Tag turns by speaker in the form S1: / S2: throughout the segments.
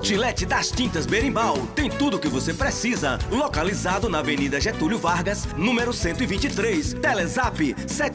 S1: Outlet das Tintas Berimbau tem tudo o que você precisa. Localizado na Avenida Getúlio Vargas, número 123. Telezap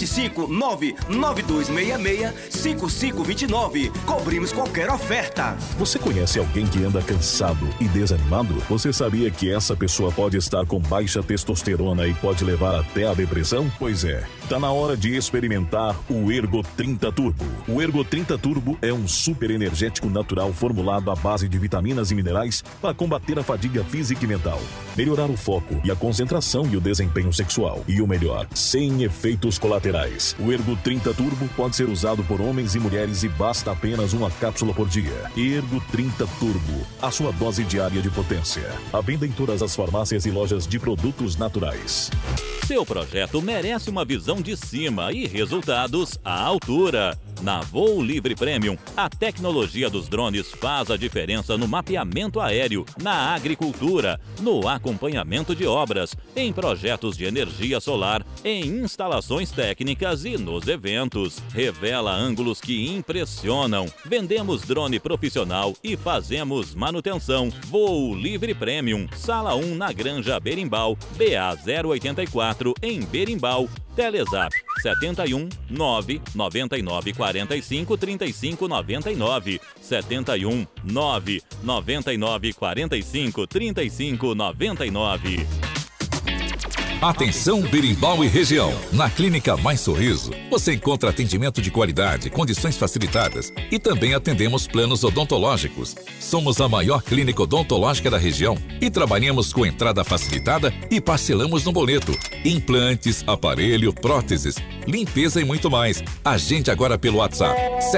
S1: 759-9266-5529. Cobrimos qualquer oferta.
S2: Você conhece alguém que anda cansado e desanimado? Você sabia que essa pessoa pode estar com baixa testosterona e pode levar até a depressão? Pois é, tá na hora de experimentar o Ergo 30 Turbo. O Ergo 30 Turbo é um super energético natural formulado à base de vitaminas e minerais para combater a fadiga física e mental, melhorar o foco e a concentração e o desempenho sexual. E o melhor, sem efeitos colaterais. O Ergo 30 Turbo pode ser usado por homens e mulheres e basta apenas uma cápsula por dia. Ergo 30 Turbo, a sua dose diária de potência. À venda em todas as farmácias e lojas de produtos naturais.
S3: Seu projeto merece uma visão de cima e resultados à altura. Na Voo Livre Premium, a tecnologia dos drones faz a diferença no mapeamento aéreo, na agricultura, no acompanhamento de obras, em projetos de energia solar, em instalações técnicas e nos eventos. Revela ângulos que impressionam. Vendemos drone profissional e fazemos manutenção. Voo Livre Premium, Sala 1 na Granja Berimbau, BA 084 em Berimbau. Telezap 71 999 45 35 99 71 999 45 35 99.
S4: Atenção Berimbau e região. Na Clínica Mais Sorriso, você encontra atendimento de qualidade, condições facilitadas e também atendemos planos odontológicos. Somos a maior clínica odontológica da região e trabalhamos com entrada facilitada e parcelamos no boleto. Implantes, aparelho, próteses, limpeza e muito mais. Agende agora pelo WhatsApp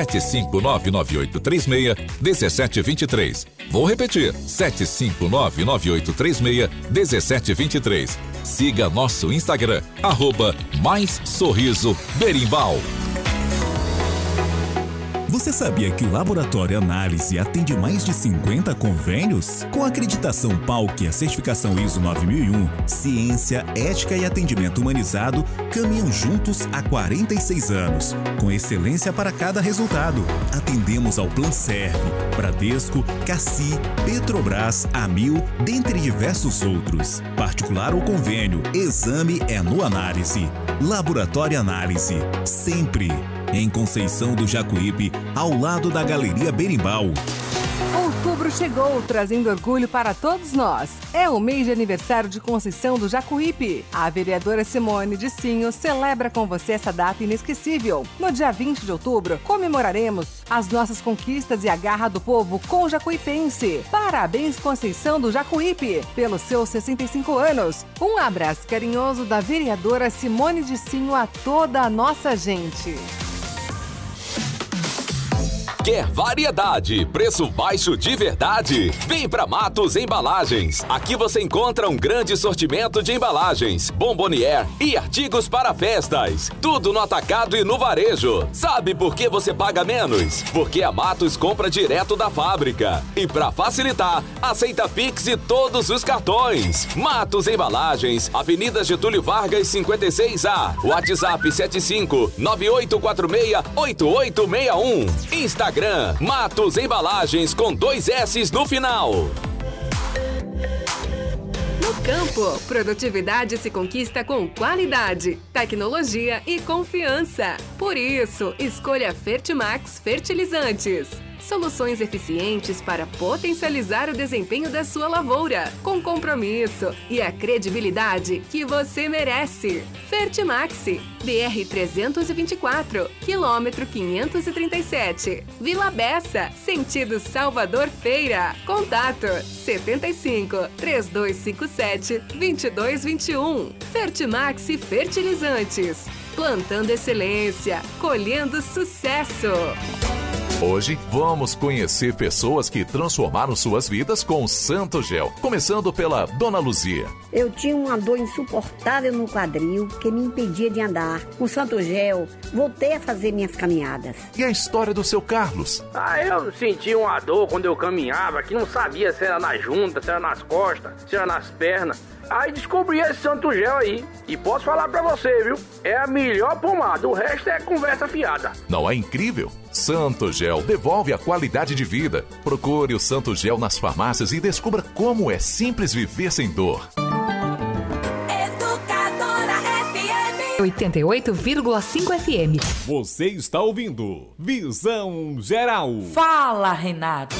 S4: 75998361723. Vou repetir, 75998361723. Siga nosso Instagram, @MaisSorrisoBerimbau.
S5: Você sabia que o Laboratório Análise atende mais de 50 convênios? Com acreditação PALC e a certificação ISO 9001, ciência, ética e atendimento humanizado caminham juntos há 46 anos, com excelência para cada resultado. Atendemos ao Planserve, Bradesco, Cassi, Petrobras, Amil, dentre diversos outros. Particular ou convênio, exame é no Análise. Laboratório Análise, sempre em Conceição do Jacuípe, ao lado da Galeria Berimbau.
S6: Outubro chegou, trazendo orgulho para todos nós. É o mês de aniversário de Conceição do Jacuípe. A vereadora Simone Dicinho celebra com você essa data inesquecível. No dia 20 de outubro, comemoraremos as nossas conquistas e a garra do povo com o jacuipense. Parabéns, Conceição do Jacuípe, pelos seus 65 anos. Um abraço carinhoso da vereadora Simone Dicinho a toda a nossa gente.
S7: Quer variedade, preço baixo de verdade? Vem pra Matos Embalagens. Aqui você encontra um grande sortimento de embalagens, bombonier e artigos para festas. Tudo no atacado e no varejo. Sabe por que você paga menos? Porque a Matos compra direto da fábrica. E pra facilitar, aceita Pix e todos os cartões. Matos Embalagens, Avenida Getúlio Vargas 56A. WhatsApp 7598468861. Instagram Matos Embalagens com 2 S's no final.
S8: No campo, produtividade se conquista com qualidade, tecnologia e confiança. Por isso, escolha Fertimax Fertilizantes. Soluções eficientes para potencializar o desempenho da sua lavoura, com compromisso e a credibilidade que você merece. Fertimax, BR-324, quilômetro 537, Vila Bessa, sentido Salvador Feira. Contato 75 3257 2221. Fertimax Fertilizantes. Plantando excelência, colhendo sucesso.
S4: Hoje vamos conhecer pessoas que transformaram suas vidas com o Santo Gel. Começando pela Dona Luzia.
S9: Eu tinha uma dor insuportável no quadril que me impedia de andar. Com o Santo Gel, voltei a fazer minhas caminhadas.
S4: E a história do seu Carlos?
S10: Eu senti uma dor quando eu caminhava, que não sabia se era na junta, se era nas costas, se era nas pernas. Aí descobri esse Santo Gel aí. E posso falar pra você, viu? É a melhor pomada, o resto é conversa fiada.
S4: Não é incrível? Santo Gel devolve a qualidade de vida. Procure o Santo Gel nas farmácias e descubra como é simples viver sem dor.
S11: 88,5 FM.
S12: Você está ouvindo Visão Geral.
S11: Fala, Renato.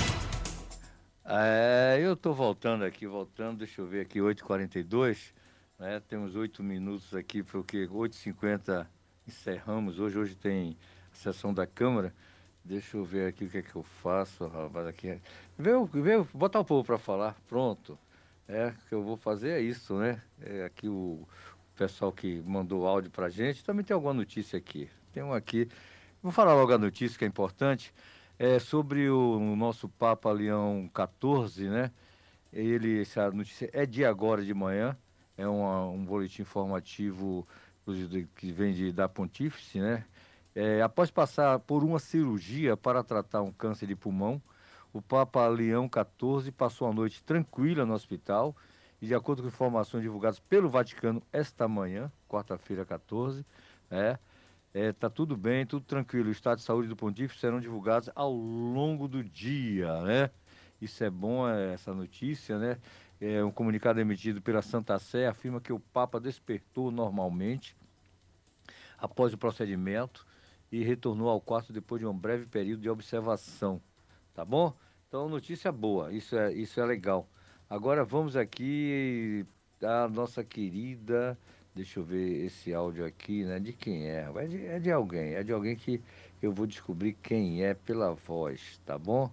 S13: Eu tô voltando, deixa eu ver aqui, 8h42, né? Temos 8 minutos aqui, porque 8h50 encerramos, hoje tem a sessão da Câmara. Deixa eu ver aqui o que é que eu faço, rapaz, aqui. Veio botar o povo para falar, pronto. O que eu vou fazer é isso, né? Aqui o pessoal que mandou áudio pra gente, também tem alguma notícia aqui. Tem um aqui, vou falar logo a notícia que é importante, sobre o nosso Papa Leão XIV, né? Essa notícia é de agora de manhã, é um boletim informativo que vem da Pontífice, né? Após passar por uma cirurgia para tratar um câncer de pulmão, o Papa Leão XIV passou a noite tranquila no hospital. E de acordo com informações divulgadas pelo Vaticano esta manhã, quarta-feira 14, tá tudo bem, tudo tranquilo. O estado de saúde do pontífice serão divulgados ao longo do dia, né? Isso é bom, essa notícia, né? Um comunicado emitido pela Santa Sé afirma que o Papa despertou normalmente após o procedimento e retornou ao quarto depois de um breve período de observação, tá bom? Então, notícia boa, isso é legal. Agora vamos aqui a nossa querida, deixa eu ver esse áudio aqui, né? De quem é? É de alguém que eu vou descobrir quem é pela voz, tá bom?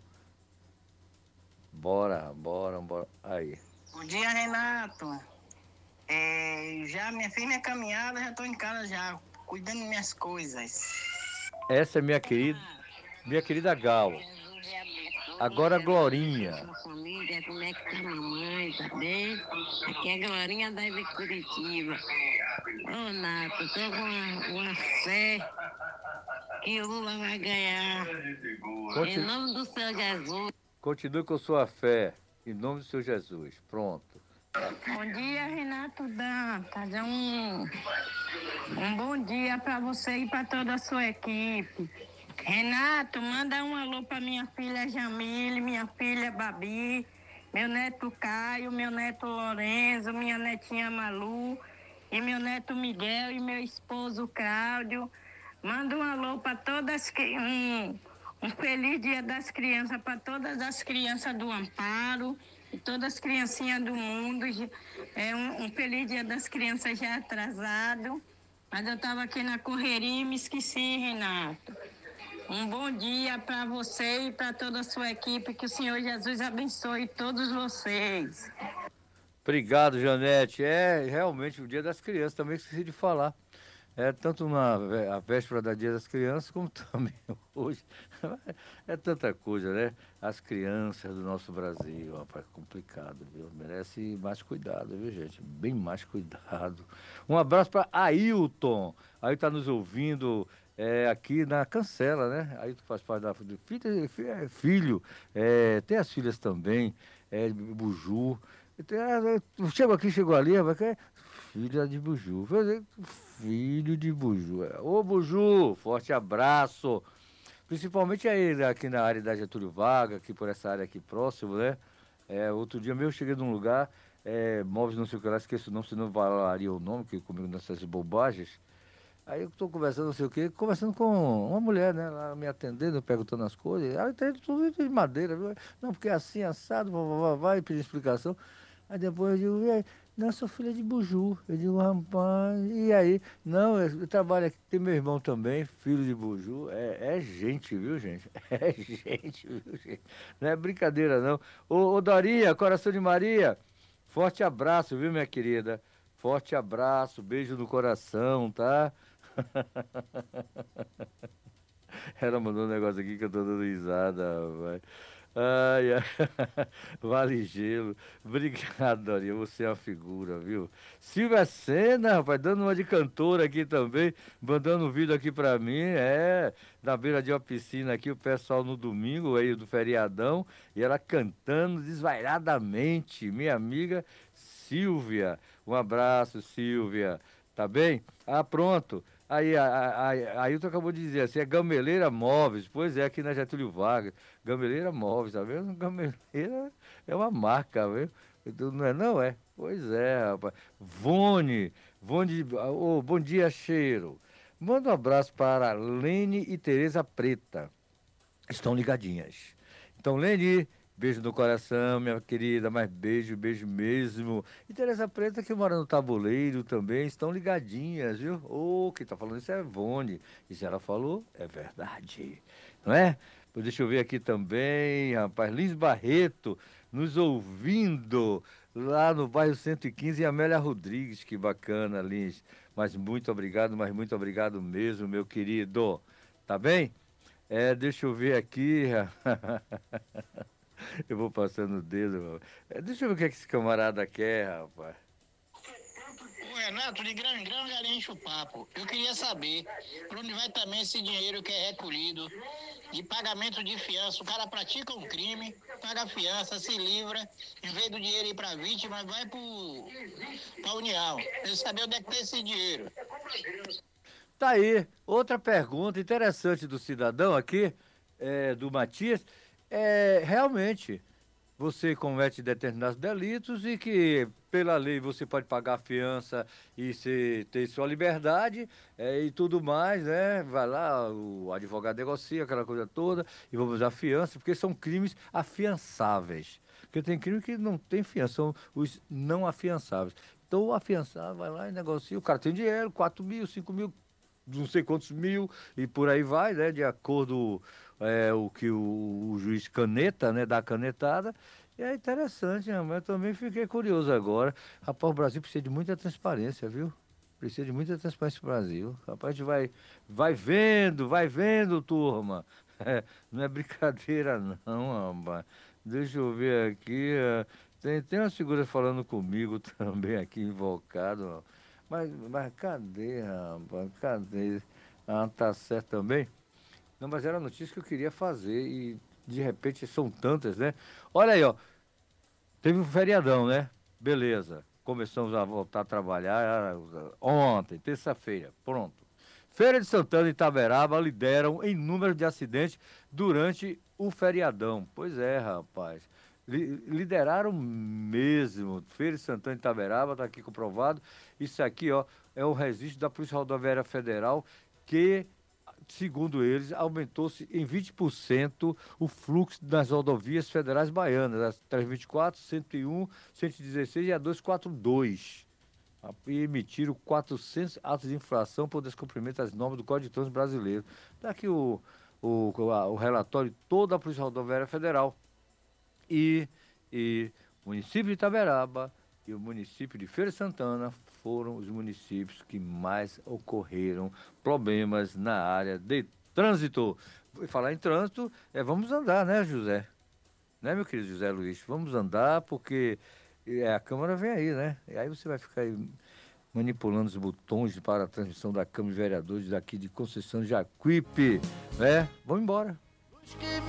S13: Bora. Aí.
S14: Bom dia, Renato. Já fiz minha caminhada, já estou em casa já, cuidando das minhas coisas.
S13: Essa é minha querida Gal. Agora, Glorinha.
S15: Família, como é que tá a mamãe? Tá bem? Aqui é a Glorinha da Curitiba. Ô, Nato, tô com uma fé que o Lula vai ganhar. Em nome do Senhor Jesus.
S13: Continue com sua fé. Em nome do Senhor Jesus. Pronto.
S15: Bom dia, Renato Dantas. Um bom dia para você e para toda a sua equipe. Renato, manda um alô para minha filha Jamile, minha filha Babi, meu neto Caio, meu neto Lorenzo, minha netinha Malu, e meu neto Miguel e meu esposo Cláudio. Manda um alô para todas, um feliz dia das crianças para todas as crianças do Amparo e todas as criancinhas do mundo. Um feliz dia das crianças já atrasado, mas eu estava aqui na correria e me esqueci, Renato. Um bom dia para você e para toda a sua equipe. Que o Senhor Jesus abençoe todos vocês.
S13: Obrigado, Janete. Realmente o Dia das Crianças, também esqueci de falar. Tanto a véspera da Dia das Crianças, como também hoje. É tanta coisa, né? As crianças do nosso Brasil, rapaz, complicado, viu? Merece mais cuidado, viu, gente? Bem mais cuidado. Um abraço para Ailton. Aí tá nos ouvindo... aqui na Cancela, né? Aí tu faz parte da filho, tem as filhas também, Buju. Chegou ali, filha de Buju. Filho de Buju. Ô Buju, forte abraço. Principalmente aí aqui na área da Getúlio Vargas, aqui por essa área aqui próximo, né? Outro dia mesmo eu cheguei num lugar, móveis não sei o que lá, esqueço o nome, senão valaria o nome, que comigo nessas bobagens. Aí eu estou conversando, não sei o quê, conversando com uma mulher, né? Lá me atendendo, perguntando as coisas. Aí tem tudo de madeira, viu? Não, porque é assim, assado, vai pedir explicação. Aí depois eu digo, e aí? Não, eu sou filha de Buju. Eu digo, rapaz, e aí? Não, eu trabalho aqui, tem meu irmão também, filho de Buju. É gente, viu, gente? É gente, viu, gente? Não é brincadeira, não. Ô Dorinha, coração de Maria, forte abraço, viu, minha querida? Forte abraço, beijo no coração, tá? Ela mandou um negócio aqui que eu tô dando risada, vai. Vale gelo. Obrigado, Dorinha, você é uma figura, viu? Silvia Sena, rapaz, dando uma de cantora aqui também, mandando um vídeo aqui pra mim, na beira de uma piscina aqui, o pessoal no domingo aí do feriadão, e ela cantando desvairadamente, minha amiga Silvia. Um abraço, Silvia, tá bem? Pronto. Aí tu acabou de dizer assim, é Gameleira Móveis. Pois é, aqui na Getúlio Vargas. Gameleira Móveis, tá vendo? Gameleira é uma marca, viu? Não é, não é? Pois é, rapaz. Vone, bom dia, cheiro. Manda um abraço para Lene e Tereza Preta. Estão ligadinhas. Então, Lene, beijo no coração, minha querida, mas beijo mesmo. E Tereza Preta, que mora no Tabuleiro também, estão ligadinhas, viu? Quem tá falando isso é Ivone. E se ela falou, é verdade, não é? Deixa eu ver aqui também, rapaz, Lins Barreto, nos ouvindo lá no bairro 115, e Amélia Rodrigues, que bacana, Lins. Mas muito obrigado mesmo, meu querido. Tá bem? Deixa eu ver aqui. Eu vou passando o dedo. Deixa eu ver o que esse camarada quer, rapaz.
S14: Ô, Renato, de grão em grão, galinha enche o papo. Eu queria saber para onde vai também esse dinheiro que é recolhido de pagamento de fiança. O cara pratica um crime, paga a fiança, se livra, em vez do dinheiro ir para a vítima, vai para a União. Eu queria saber onde é que tem esse dinheiro.
S13: Tá aí, outra pergunta interessante do cidadão aqui, do Matias, realmente, você comete determinados delitos e que, pela lei, você pode pagar a fiança e ter sua liberdade e tudo mais, né? Vai lá, o advogado negocia aquela coisa toda e vamos dar fiança, porque são crimes afiançáveis. Porque tem crime que não tem fiança, são os não afiançáveis. Então, o afiançado vai lá e negocia, o cara tem dinheiro, 4 mil, 5 mil, não sei quantos mil, e por aí vai, né? De acordo o que o juiz caneta, né? Dá a canetada. E é interessante, né? Mas eu também fiquei curioso agora. Rapaz, o Brasil precisa de muita transparência, viu? Precisa de muita transparência no Brasil. Rapaz, a gente vai vendo, turma. Não é brincadeira, não, rapaz. Deixa eu ver aqui. Tem uma figura falando comigo também aqui, invocado, ó. Mas cadê, rapaz? Cadê? Tá certo também? Não, mas era a notícia que eu queria fazer e de repente são tantas, né? Olha aí, ó. Teve um feriadão, né? Beleza. Começamos a voltar a trabalhar ontem, terça-feira. Pronto. Feira de Santana e Itaberaba lideram em número de acidentes durante o feriadão. Pois é, rapaz. Lideraram mesmo. Feira de Santana e Itaberaba, está aqui comprovado. Isso aqui, ó, é o registro da Polícia Rodoviária Federal que, segundo eles, aumentou-se em 20% o fluxo das rodovias federais baianas, as 324, 101, 116 e a 242. E emitiram 400 atos de infração por descumprimento das normas do Código de Trânsito Brasileiro. Está aqui o relatório todo da Polícia Rodoviária Federal. E o município de Itaberaba e o município de Feira de Santana foram os municípios que mais ocorreram problemas na área de trânsito. Vou falar em trânsito, vamos andar, né, José? Né, meu querido José Luiz? Vamos andar porque a Câmara vem aí, né? E aí você vai ficar aí manipulando os botões para a transmissão da Câmara de Vereadores daqui de Conceição de Jacuípe, né? Vamos embora.